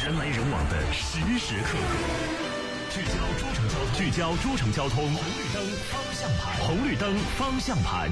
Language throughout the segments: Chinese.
人来人往的时时刻刻。聚焦诸城交通，红绿灯方向盘。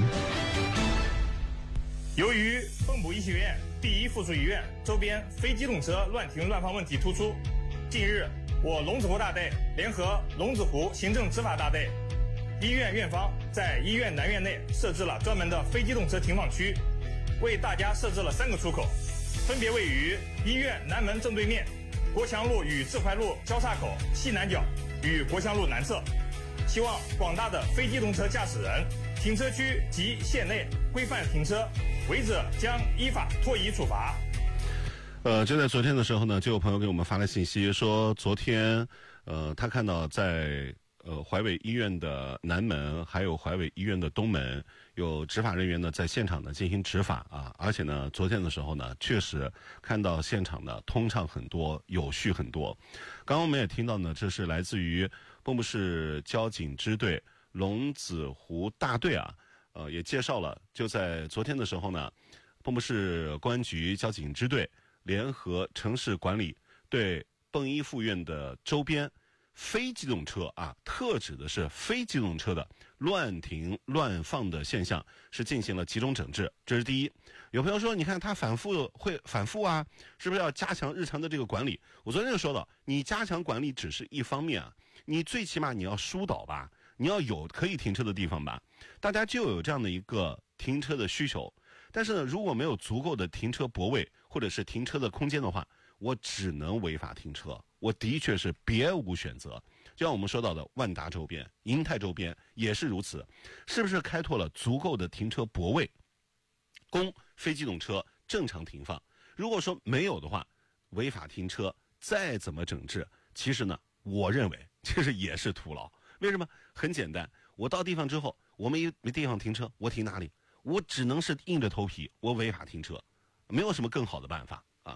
由于蚌埠医学院第一附属医院周边非机动车乱停乱放问题突出，近日我龙子湖大队联合龙子湖行政执法大队、医院院方在医院南院内设置了专门的非机动车停放区，为大家设置了3个出口，分别位于医院南门正对面、国强路与智怀路交叉口西南角与国强路南侧。希望广大的非机动车驾驶人停车区及线内规范停车，违者将依法脱移处罚。 就在昨天的时候呢，就有朋友给我们发来信息说，昨天他看到在怀伟医院的南门还有怀伟医院的东门有执法人员呢在现场呢进行执法啊，而且呢昨天的时候呢确实看到现场呢通畅很多，有序很多。刚刚我们也听到呢，这是来自于蚌埠市交警支队龙子湖大队啊，也介绍了，就在昨天的时候呢，蚌埠市公安局交警支队联合城市管理对蚌一附院的周边非机动车啊，特指的是非机动车的乱停乱放的现象是进行了集中整治，这是第一。有朋友说，你看他反复啊，是不是要加强日常的这个管理？我昨天就说了，你加强管理只是一方面啊，你最起码你要疏导吧，你要有可以停车的地方吧，大家就有这样的一个停车的需求。但是呢，如果没有足够的停车泊位或者是停车的空间的话，我只能违法停车，我的确是别无选择。就像我们说到的万达周边、银泰周边也是如此，是不是开拓了足够的停车泊位，供非机动车正常停放？如果说没有的话，违法停车再怎么整治，其实呢，我认为其实也是徒劳。为什么？很简单，我到地方之后，我没地方停车，我停哪里？我只能是硬着头皮，我违法停车，没有什么更好的办法啊。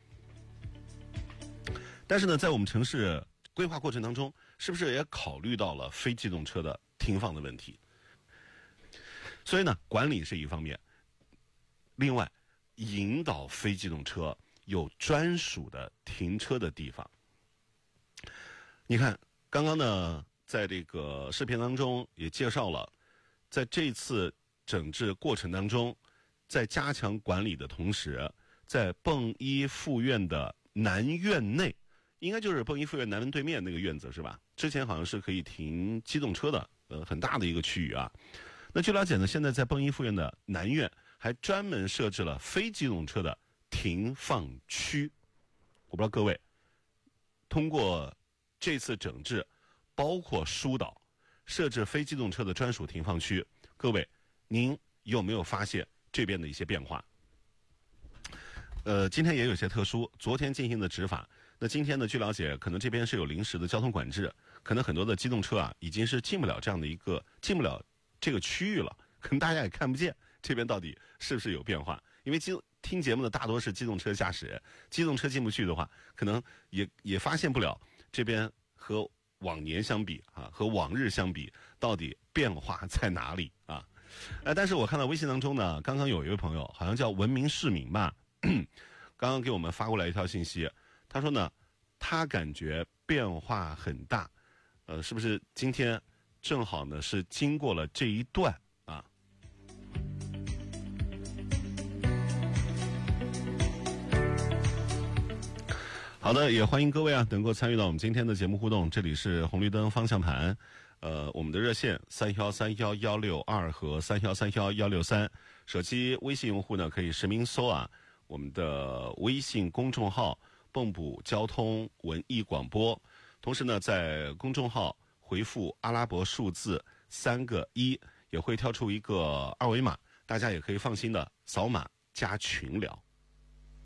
但是呢，在我们城市规划过程当中，是不是也考虑到了非机动车的停放的问题？所以呢，管理是一方面，另外引导非机动车有专属的停车的地方。你看，刚刚呢，在这个视频当中也介绍了，在这次整治过程当中，在加强管理的同时，在蚌一附院的南院内，应该就是蚌一附院南门对面那个院子是吧？之前好像是可以停机动车的，很大的一个区域啊。那据了解呢，现在在蚌一附院的南院还专门设置了非机动车的停放区。我不知道各位通过这次整治，包括疏导设置非机动车的专属停放区，各位您有没有发现这边的一些变化？今天也有些特殊，昨天进行的执法，那今天呢，据了解，可能这边是有临时的交通管制，可能很多的机动车啊，已经是进不了这个区域了，可能大家也看不见这边到底是不是有变化，因为听节目的大多是机动车驾驶人，机动车进不去的话，可能也发现不了这边和往年相比啊，和往日相比，到底变化在哪里啊？但是我看到微信当中呢，刚刚有一位朋友，好像叫文明市民吧，刚刚给我们发过来一条信息，他说呢，他感觉变化很大，是不是今天正好呢是经过了这一段啊？好的，也欢迎各位啊能够参与到我们今天的节目互动，这里是红绿灯方向盘。我们的热线31311162和31311163，手机微信用户呢可以实名搜啊我们的微信公众号蚌埠交通文艺广播，同时呢在公众号回复阿拉伯数字3个1，也会跳出一个二维码，大家也可以放心的扫码加群聊。